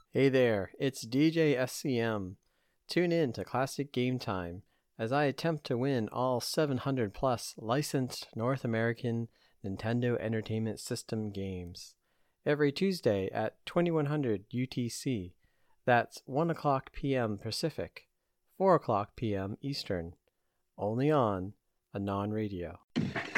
Hey there, it's DJ SCM. Tune in to Classic Game Time as I attempt to win all 700 plus licensed North American Nintendo Entertainment System games. Every Tuesday at 2100 UTC. That's 1 o'clock p.m. Pacific, 4 o'clock p.m. Eastern. Only on Anon Radio.